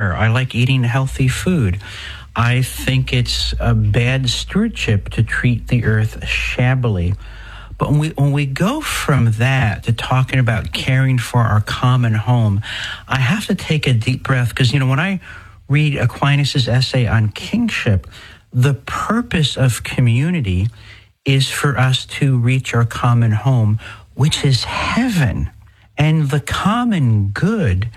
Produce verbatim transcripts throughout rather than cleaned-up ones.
water. I like eating healthy food. I think it's a bad stewardship to treat the earth shabbily. But when we, when we go from that to talking about caring for our common home, I have to take a deep breath because, you know, when I read Aquinas' essay on kingship, the purpose of community is for us to reach our common home, which is heaven. And the common good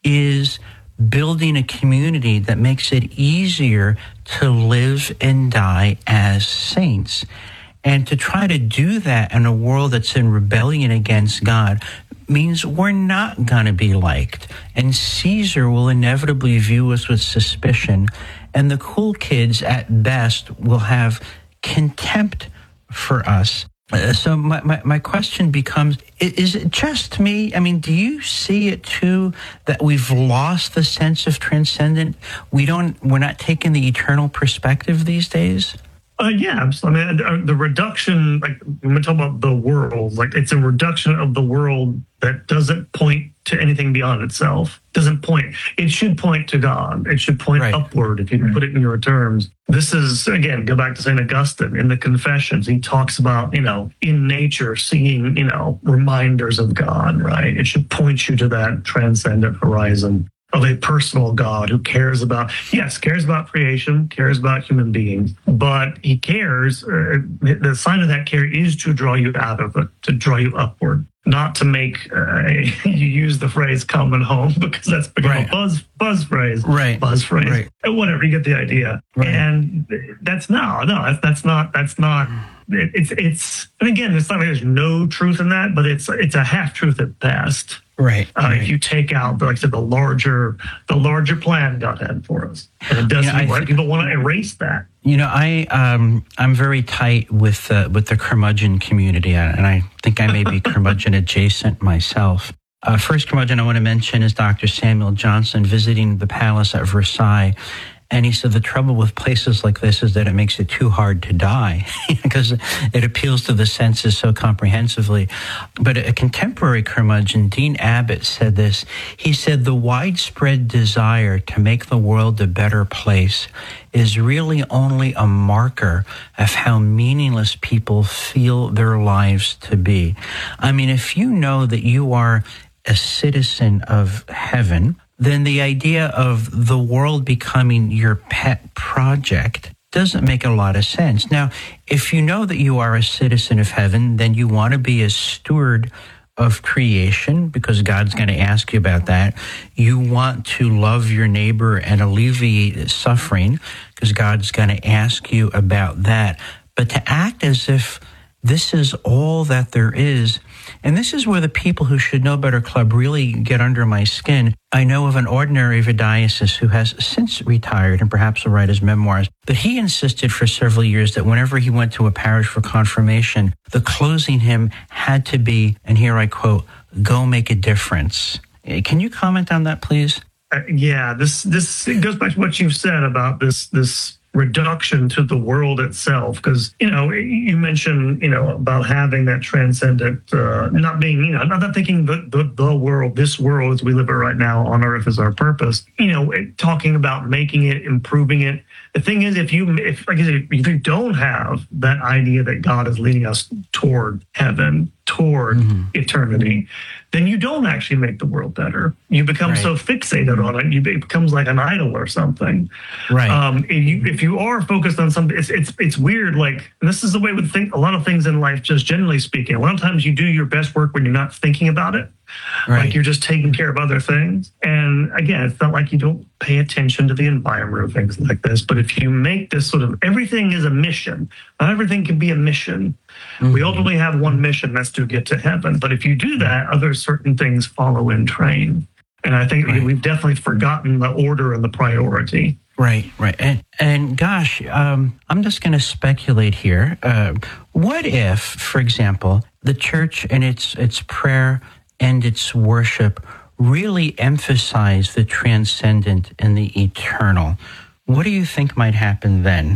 is building a community that makes it easier to live and die as saints. And to try to do that in a world that's in rebellion against God means we're not going to be liked. And Caesar will inevitably view us with suspicion. And the cool kids, at best, will have contempt for us. Uh, so my, my, my question becomes, is it just me? I mean, do you see it too, that we've lost the sense of transcendent? We don't, we're not taking the eternal perspective these days? Uh, yeah, I mean, the reduction, like when we talk about the world, like it's a reduction of the world that doesn't point to anything beyond itself. Doesn't point. It should point to God. It should point right. upward, if you right. put it in your terms. This is, again, go back to Saint Augustine in the Confessions. He talks about, you know, in nature, seeing, you know, reminders of God, right? It should point you to that transcendent horizon of a personal God who cares about, yes, cares about creation, cares about human beings, but he cares, uh, the sign of that care is to draw you out of it, to draw you upward, not to make, uh, you use the phrase common home, because that's become right. a buzz buzz phrase, right. buzz phrase, right. whatever, you get the idea. Right. And that's no, no, that's, that's not, that's not, it, it's, it's, and again, it's not like there's no truth in that, but it's, it's a half truth at best. Right, uh, right. If you take out, like I said, the larger, the larger plan God had for us, and it doesn't. You know, think, people want to erase that. You know, I um, I'm very tight with uh, with the curmudgeon community, and I think I may be curmudgeon adjacent myself. Uh, first curmudgeon I want to mention is Doctor Samuel Johnson visiting the palace at Versailles. And he said the trouble with places like this is that it makes it too hard to die because it appeals to the senses so comprehensively. But a contemporary curmudgeon, Dean Abbott, said this. He said the widespread desire to make the world a better place is really only a marker of how meaningless people feel their lives to be. I mean, if you know that you are a citizen of heaven, then the idea of the world becoming your pet project doesn't make a lot of sense. Now, if you know that you are a citizen of heaven, then you want to be a steward of creation because God's going to ask you about that. You want to love your neighbor and alleviate suffering because God's going to ask you about that. But to act as if this is all that there is, and this is where the people who should know better club really get under my skin. I know of an ordinary of a diocese who has since retired and perhaps will write his memoirs, but he insisted for several years that whenever he went to a parish for confirmation, the closing hymn had to be, and here I quote, "Go make a difference." Can you comment on that, please? Uh, yeah, this this it goes back to what you've said about this this. reduction to the world itself, because you know you mentioned you know about having that transcendent, uh, not being you know not, not thinking the, the the world, this world as we live it right now on earth is our purpose. You know, it, talking about making it, improving it. The thing is, if you if like I said, if you don't have that idea that God is leading us toward heaven, toward mm-hmm. eternity, then you don't actually make the world better. You become right. so fixated on it, you, it becomes like an idol or something. Right. Um, if, you, if you are focused on something, it's it's it's weird. Like, and this is the way we think. A lot of things in life, just generally speaking, a lot of times you do your best work when you're not thinking about it. Right. Like you're just taking care of other things. And again, it's not like you don't pay attention to the environment or things like this. But if you make this sort of, everything is a mission. Not everything can be a mission. Mm-hmm. We ultimately have one mission, that's to get to heaven. But if you do that, other certain things follow in train. And I think right. we've definitely forgotten the order and the priority. Right, right. And, and gosh, um, I'm just going to speculate here. Uh, what if, for example, the church and its its prayer and its worship really emphasize the transcendent and the eternal? What do you think might happen then?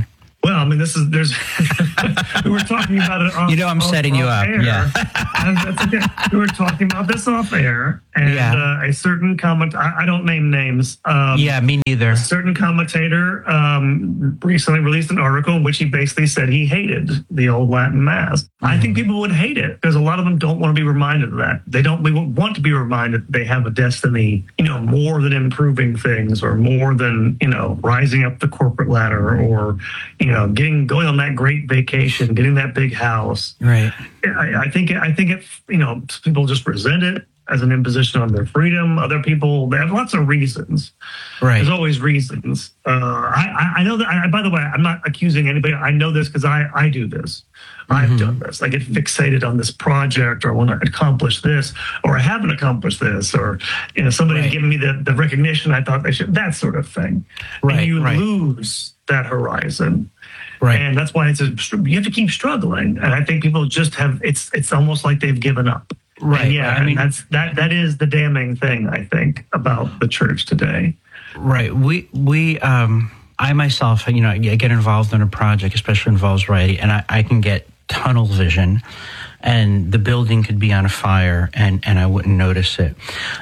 Well, I mean, this is, there's, we were talking about it off, You know I'm off, setting you off up, air. yeah. And that's okay. We were talking about this off air, and Yeah. uh, a certain comment, I, I don't name names. Um, Yeah, me neither. A certain commentator um, recently released an article in which he basically said he hated the old Latin Mass. Mm-hmm. I think people would hate it because a lot of them don't want to be reminded of that. They don't we want to be reminded that they have a destiny, you know, more than improving things or more than, you know, rising up the corporate ladder or, you know, getting going on that great vacation, getting that big house. Right. I, I think I think it, you know, people just resent it as an imposition on their freedom. Other people, they have lots of reasons. Right. There's always reasons. Uh, I, I know that, I, by the way, I'm not accusing anybody. I know this because I, I do this. Mm-hmm. I've done this. I get fixated on this project or I want to accomplish this or I haven't accomplished this or, you know, somebody right. giving me the, the recognition I thought they should, that sort of thing. Right, and you right. lose that horizon. Right. And that's why it's a, you have to keep struggling. And I think people just have, it's, it's almost like they've given up. Right. And yeah, I mean, that's that. That is the damning thing, I think, about the church today. Right. We we um I myself, you know, I get involved in a project, especially involves writing, and I, I can get tunnel vision, and the building could be on fire, and and I wouldn't notice it.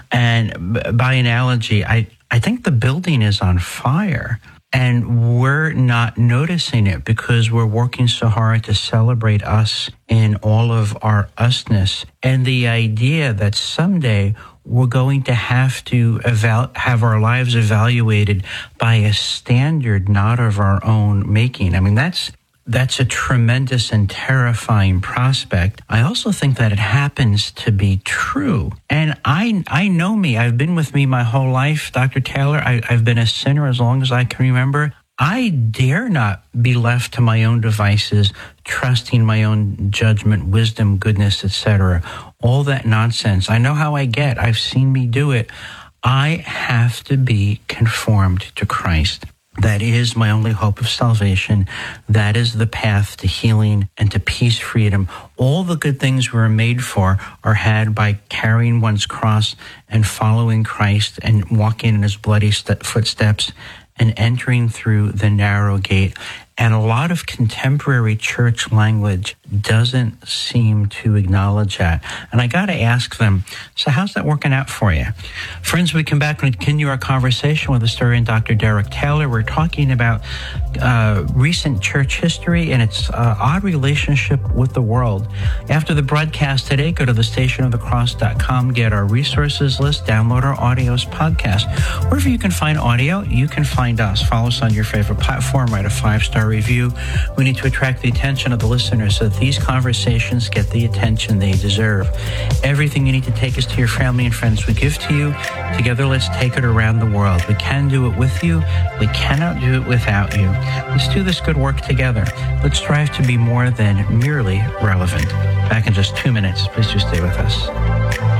And by analogy, I I think the building is on fire. And we're not noticing it because we're working so hard to celebrate us in all of our usness. And the idea that someday we're going to have to eval- have our lives evaluated by a standard not of our own making. I mean, that's That's a tremendous and terrifying prospect. I also think that it happens to be true. And I I know me. I've been with me my whole life, Doctor Taylor. I, I've been a sinner as long as I can remember. I dare not be left to my own devices, trusting my own judgment, wisdom, goodness, et cetera. All that nonsense. I know how I get. I've seen me do it. I have to be conformed to Christ. That is my only hope of salvation. That is the path to healing and to peace, freedom. All the good things we're made for are had by carrying one's cross and following Christ and walking in his bloody st- footsteps and entering through the narrow gate. And a lot of contemporary church language doesn't seem to acknowledge that. And I got to ask them, so how's that working out for you? Friends, we come back and continue our conversation with historian Doctor Derek Taylor. We're talking about uh, recent church history and its uh, odd relationship with the world. After the broadcast today, go to the station of the cross dot com, get our resources list, download our audios podcast. Wherever you can find audio, you can find us. Follow us on your favorite platform, write a five-star review. We need to attract the attention of the listeners so that these conversations get the attention they deserve. Everything you need to take us to your family and friends we give to you. Together, let's take it around the world. We can do it with you. We cannot do it without you. Let's do this good work together. Let's strive to be more than merely relevant. Back in just two minutes. Please do stay with us.